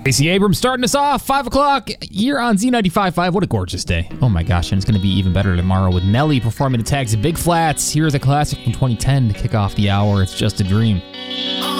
Stacey Abrams starting us off, 5 o'clock here on Z95.5. What a gorgeous day. Oh my gosh, and it's going to be even better tomorrow with Nelly performing Attacks at Big Flats. Here's a classic from 2010 to kick off the hour. It's Just a Dream.